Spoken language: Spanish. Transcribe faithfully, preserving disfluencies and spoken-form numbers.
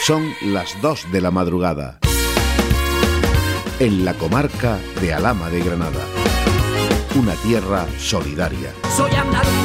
Son las dos de la madrugada. En la comarca de Alhama de Granada. Una tierra solidaria. Soy andaluz.